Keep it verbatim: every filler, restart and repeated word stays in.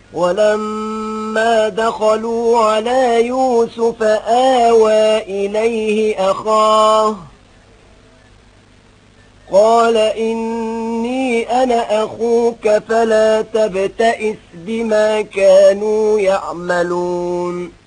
ولما دخلوا على يوسف آوى إليه أخاه قال إني أنا أخوك فلا تبتئس بما كانوا يعملون